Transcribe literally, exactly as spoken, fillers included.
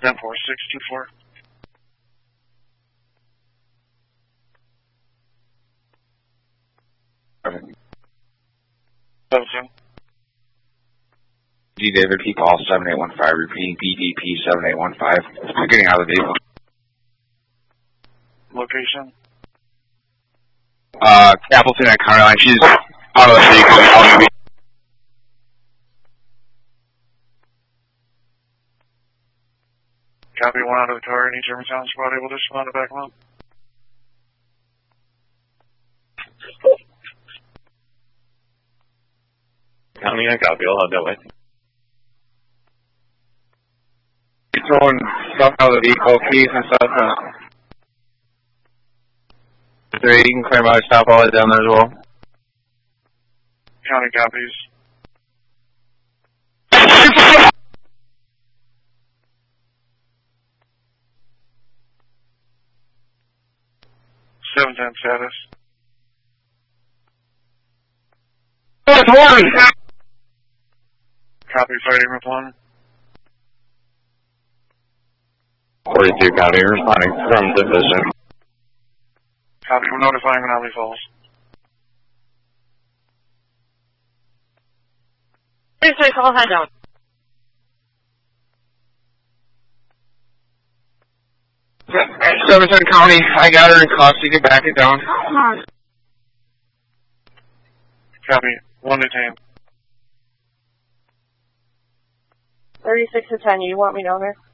ten four six two four. Seven seven. G David, P call seven eight one five, repeating B D P seven eight one five. I'm getting out of the vehicle. Location? Uh, Appleton at County Line. She's out of the vehicle. Copy, one out of the car. Any Germantown squad able to respond to back him up? County, I copy. I'll have that way. Throwing stuff out of the vehicle, keys and stuff. Uh, three, you can clear my stop all that down there as well. County copies. seven ten status. That's one! Copy, fighting with one. forty-two County, responding from division. Copy, we're notifying Manali Falls. Please take all head down. Jefferson County, I got her in custody, you can back it down. Copy, one detained. thirty-six to ten, you want me down there?